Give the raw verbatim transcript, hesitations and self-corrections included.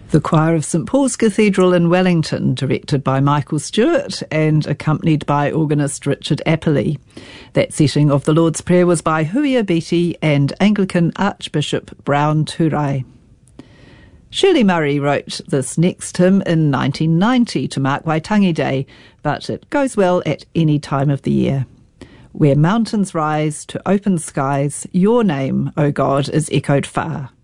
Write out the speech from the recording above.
The choir of St Paul's Cathedral in Wellington, directed by Michael Stewart and accompanied by organist Richard Apperley. That setting of the Lord's Prayer was by Huia Beatty and Anglican Archbishop Brown Turai. Shirley Murray wrote this next hymn in nineteen ninety to mark Waitangi Day, but it goes well at any time of the year. Where mountains rise to open skies, your name, O God, is echoed far.